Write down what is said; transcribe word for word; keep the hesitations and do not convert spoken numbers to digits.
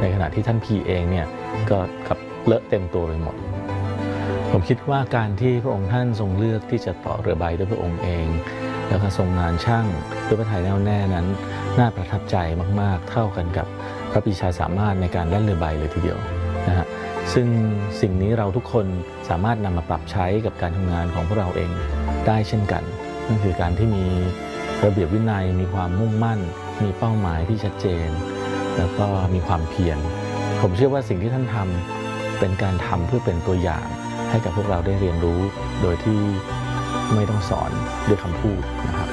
ในขณะที่ท่านพีเองเนี่ยก็กับเลอะเต็มตัวไปหมดผมคิดว่าการที่พระองค์ท่านทรงเลือกที่จะต่อเรือใบด้วยพระองค์เองแล้วก็ทรงงานช่างด้วยพระทัยแน่วแน่นั้นน่าประทับใจมากๆเท่ากันกับพระปรีชาสามารถในการแล่นเรือใบเลยทีเดียวนะฮะซึ่งสิ่งนี้เราทุกคนสามารถนำมาปรับใช้กับการทำงานของพวกเราเองได้เช่นกันนั่นคือการที่มีระเบียบวินัยมีความมุ่งมั่นมีเป้าหมายที่ชัดเจนแล้วก็มีความเพียรผมเชื่อว่าสิ่งที่ท่านทำเป็นการทำเพื่อเป็นตัวอย่างให้กับพวกเราได้เรียนรู้โดยที่ไม่ต้องสอนด้วยคำพูดนะครับ